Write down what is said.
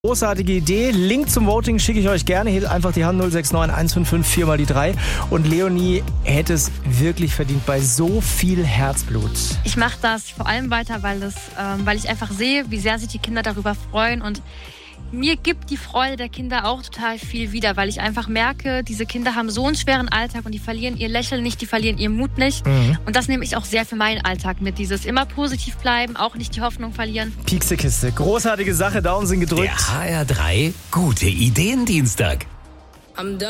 Großartige Idee. Link zum Voting schicke ich euch gerne. Hebt einfach die Hand 069 155 4 mal die 3. Und Leonie hätte es wirklich verdient bei so viel Herzblut. Ich mache das vor allem weiter, weil ich einfach sehe, wie sehr sich die Kinder darüber freuen. Und mir gibt die Freude der Kinder auch total viel wieder, weil ich einfach merke, diese Kinder haben so einen schweren Alltag und die verlieren ihr Lächeln nicht, die verlieren ihren Mut nicht. Und das nehme ich auch sehr für meinen Alltag mit. Dieses immer positiv bleiben, auch nicht die Hoffnung verlieren. Pieksekiste. Großartige Sache. Daumen sind gedrückt. Der HR3 Gute Ideen Dienstag.